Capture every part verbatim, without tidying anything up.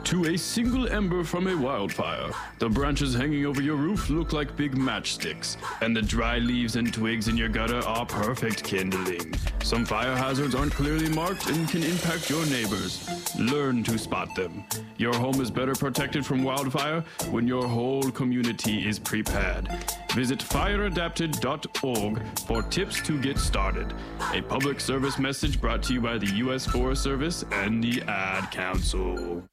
To a single ember from a wildfire, the branches hanging over your roof look like big matchsticks, and the dry leaves and twigs in your gutter are perfect kindling. Some fire hazards aren't clearly marked and can impact your neighbors. Learn to spot them. Your home is better protected from wildfire when your whole community is prepared. Visit fire adapted dot org for tips to get started. A public service message brought to you by the U S Forest Service and the Ad Council.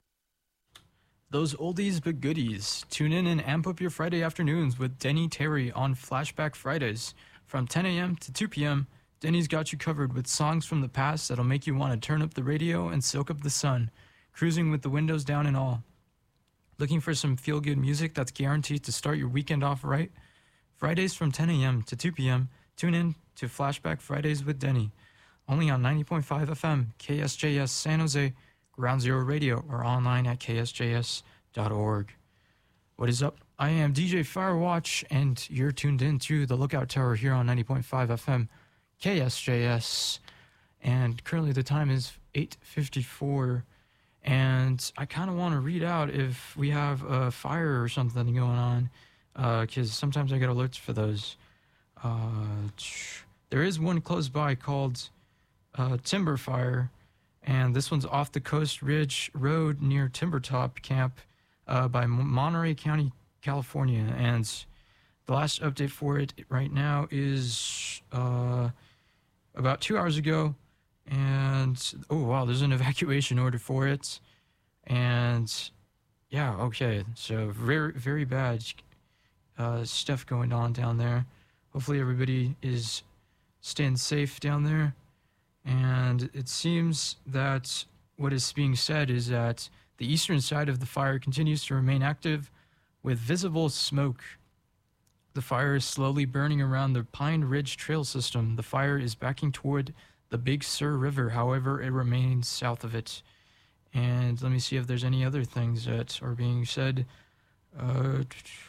Those oldies but goodies. Tune in and amp up your Friday afternoons with Denny Terry on Flashback Fridays. From ten a.m. to two p.m., Denny's got you covered with songs from the past that'll make you want to turn up the radio and soak up the sun, cruising with the windows down and all. Looking for some feel-good music that's guaranteed to start your weekend off right? Fridays from ten a.m. to two p.m., tune in to Flashback Fridays with Denny, only on ninety point five F M, K S J S San Jose, Ground Zero Radio, or online at K S J S dot org. What is up? I am D J Firewatch, and you're tuned in to the Lookout Tower here on ninety point five F M, K S J S, and currently the time is eight fifty-four, and I kind of want to read out if we have a fire or something going on, because uh, sometimes I get alerts for those. Uh, there is one close by called uh, Timber Fire, and this one's off the Coast Ridge Road near Timbertop Camp uh, by Monterey County, California. And the last update for it right now is uh, about two hours ago. And, oh, wow, there's an evacuation order for it. And, yeah, okay, so very, very bad uh, stuff going on down there. Hopefully everybody is staying safe down there. And it seems that what is being said is that the eastern side of the fire continues to remain active with visible smoke. The fire is slowly burning around the Pine Ridge Trail system. The fire is backing toward the Big Sur River, however, it remains south of it. And let me see if there's any other things that are being said. Uh,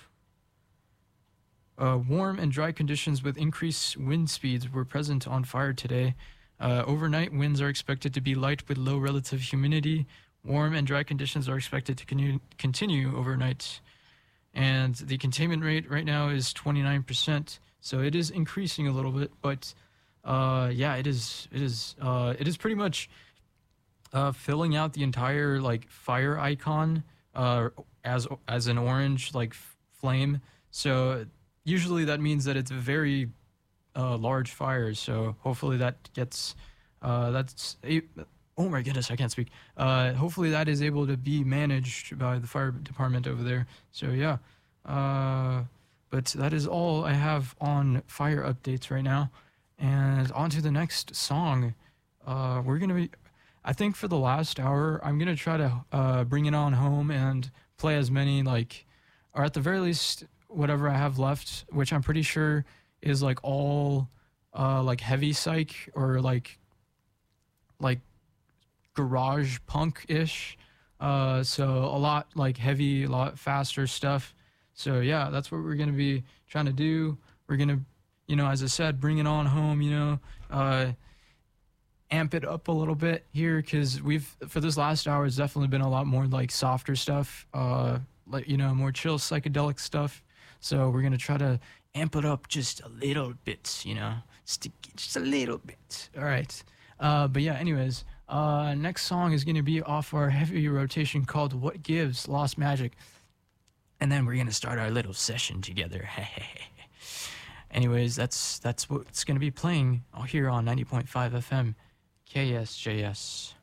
uh, warm and dry conditions with increased wind speeds were present on fire today. Uh, overnight, winds are expected to be light with low relative humidity. Warm and dry conditions are expected to continue, continue overnight. And the containment rate right now is twenty-nine percent. So it is increasing a little bit, but uh, yeah, it is it is uh, it is pretty much uh, filling out the entire like fire icon uh, as as an orange like f- flame. So usually that means that it's a very Uh, large fires, so hopefully that gets uh, that's a, oh my goodness, I can't speak. Uh, hopefully that is able to be managed by the fire department over there. So yeah, uh, but that is all I have on fire updates right now. And on to the next song. Uh, we're gonna be, I think for the last hour, I'm gonna try to uh, bring it on home and play as many like, or at the very least whatever I have left, which I'm pretty sure is like all uh, like heavy psych or like like garage punk-ish. Uh, so a lot like heavy, a lot faster stuff. So yeah, that's what we're going to be trying to do. We're going to, you know, as I said, bring it on home, you know, uh, amp it up a little bit here because we've, for this last hour, it's definitely been a lot more like softer stuff, uh, like, you know, more chill psychedelic stuff. So we're going to try to amp it up just a little bit, you know, just, just a little bit. All right. Uh, but yeah, anyways, uh, next song is going to be off our heavy rotation called What Gives, Lost Magic. And then we're going to start our little session together. Anyways, that's that's what's going to be playing here on ninety point five F M, K S J S.